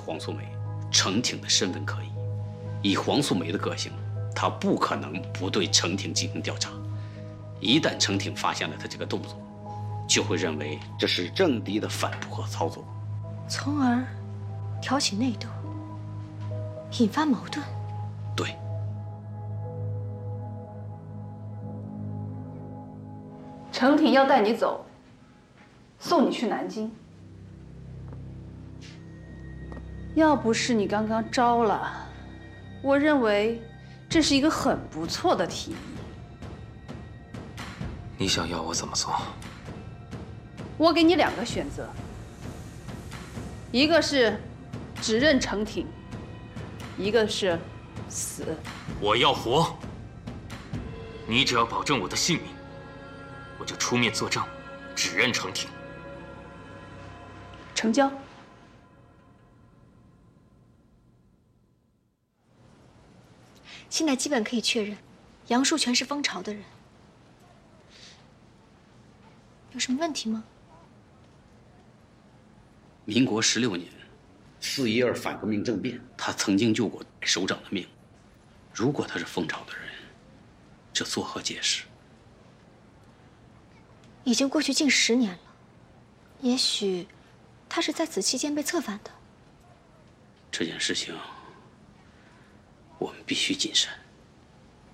黄素梅，程挺的身份可疑。以黄素梅的个性，她不可能不对程挺进行调查。一旦程挺发现了她这个动作，就会认为这是政敌的反扑和操作， 从而挑起内斗，引发矛盾。 对。 程挺要带你走，送你去南京。要不是你刚刚招了，我认为这是一个很不错的提议。 你想要我怎么做？ 我给你2个选择，一个是指认程挺，一个是死。 我要活。你只要保证我的性命，我就出面作证，指认程挺。 成交。 现在基本可以确认，杨树全是蜂巢的人。有什么问题吗？ 民国16年，4.12反革命政变，他曾经救过首长的命。如果他是蜂巢的人，这作何解释？ 已经过去近10年了，也许他是在此期间被策反的。 这件事情，我们必须谨慎。